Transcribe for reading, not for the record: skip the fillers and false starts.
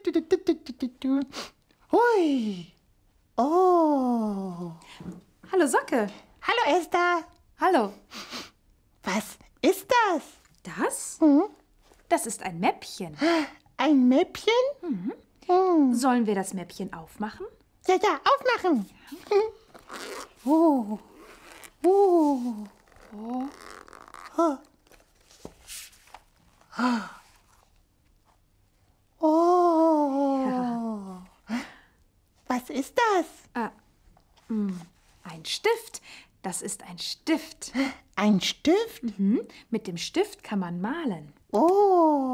Hui. Oh. Hallo Socke. Hallo Esther. Hallo. Was ist das? Das? Hm? Das ist ein Mäppchen. Ein Mäppchen? Mhm. Hm. Sollen wir das Mäppchen aufmachen? Ja, aufmachen. Oh. Oh. Oh. Oh. Oh. Was ist das? Ein Stift. Das ist ein Stift. Ein Stift? Mhm. Mit dem Stift kann man malen. Oh.